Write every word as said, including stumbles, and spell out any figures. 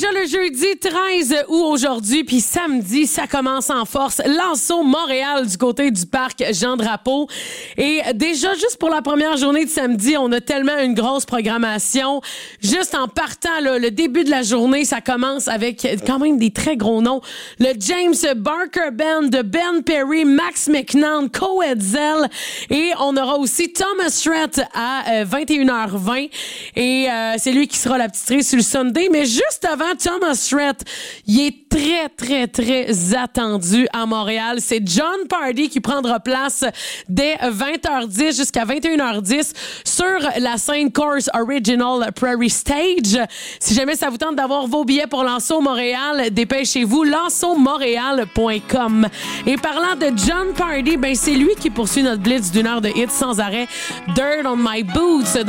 déjà le jeudi treize août aujourd'hui, puis samedi, ça commence en force. Lançon Montréal du côté du parc Jean-Drapeau. Et déjà, juste pour la première journée de samedi, on a tellement une grosse programmation. Juste en partant, là, le début de la journée, ça commence avec quand même des très gros noms. Le James Barker Band de Ben Perry, Max McNaughton, Coetzel. Et on aura aussi Thomas Rhett à euh, vingt et une heures vingt. Et euh, c'est lui qui sera la petite cerise sur le Sunday. Mais juste avant Thomas Rhett, il est très, très, très attendu à Montréal. C'est John Pardy qui prendra place dès vingt heures dix jusqu'à vingt et une heures dix sur la scène Course Original Prairie Stage. Si jamais ça vous tente d'avoir vos billets pour Lançon Montréal, dépêchez-vous, lançon montréal point com. Et parlant de John Pardy, ben c'est lui qui poursuit notre blitz d'une heure de hits sans arrêt. Dirt on my boots